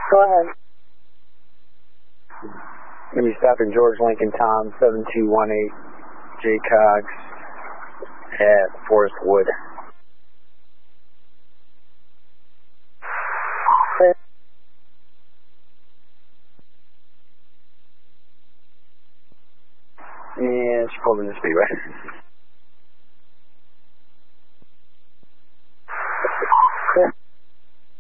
Go ahead. Maybe stopping George Lincoln Tom 7218 J Cox at Forest Wood. And she pulled in the speedway.